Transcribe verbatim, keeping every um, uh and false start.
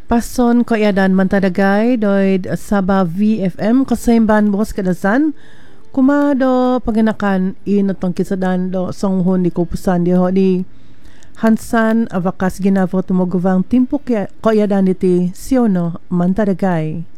Pason ko iadan mantadagay doid Sabah V F M kasaimban bos kadasan kumado paganakan inotong kisadan do songhon ni kupusan di ho di Hansan avakas ginavo tumuguvang timpo ko iadan iti Siono mantadagay.